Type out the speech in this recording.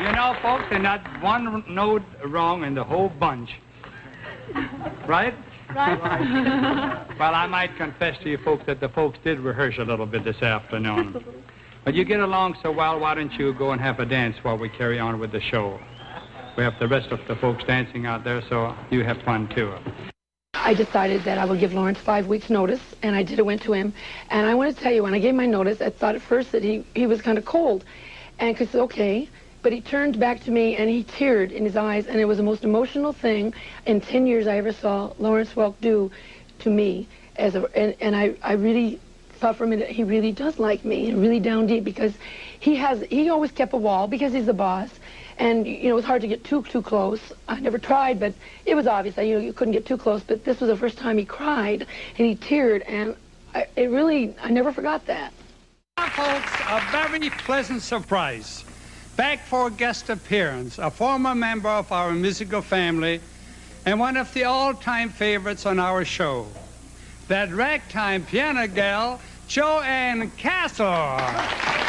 You know, folks, there's not one note wrong in the whole bunch. Right? Right. Well, I might confess to you folks that the folks did rehearse a little bit this afternoon. But you get along so well, why don't you go and have a dance while we carry on with the show? We have the rest of the folks dancing out there, so you have fun, too. I decided that I would give Lawrence 5 weeks' notice, and I went to him. And I want to tell you, when I gave my notice, I thought at first that he was kind of cold. And I said, okay. But he turned back to me, and he teared in his eyes, and it was the most emotional thing in 10 years I ever saw Lawrence Welk do to me. And I really thought for a minute, he really does like me, and really down deep, because he always kept a wall, because he's the boss. And, you know, it was hard to get too close. I never tried, but it was obvious that, you couldn't get too close. But this was the first time he cried, and he teared, and I never forgot that. Now, folks, a very pleasant surprise. Back for a guest appearance, a former member of our musical family, and one of the all-time favorites on our show, that ragtime piano gal, Joanne Castle.